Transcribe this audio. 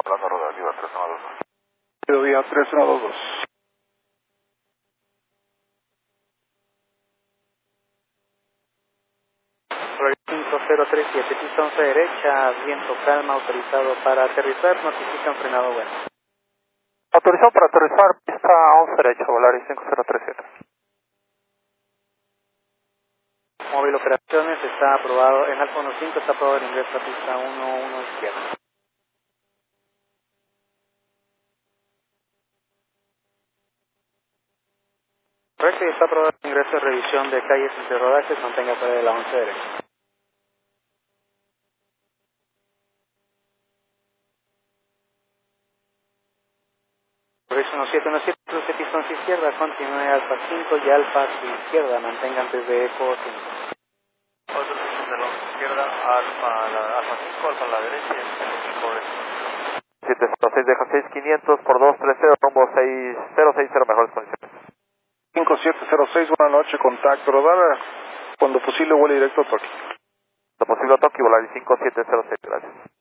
Plaza Rodar, Viva 3122. Viva 3122. Rodar 5037, pista 11 derecha, viento calma, autorizado para aterrizar, notifican frenado bueno. Autorizado para aterrizar, pista 11 derecha, Volaris 5037. Móvil operaciones, está aprobado, en Alfa 15 está aprobado el ingreso a pista 11 izquierda. Correcto, y está aprobado el ingreso de revisión de calles entre rodajes, mantenga fuera de la 11 derecha. Correcto, 1717, cruce pista 11 izquierda, continúe Alfa 5 y Alfa su izquierda, mantenga antes de Eco 5. Otro piso de la izquierda, Alfa 5, Alfa a la derecha y el 5 derecha. 706 deja 6500 por 230, rumbo 6060, mejores condiciones. 5706, buenas noches, contacto Rodar, cuando posible vuelo directo a Tokio. Lo posible a Tokio, Volaris 5706, gracias.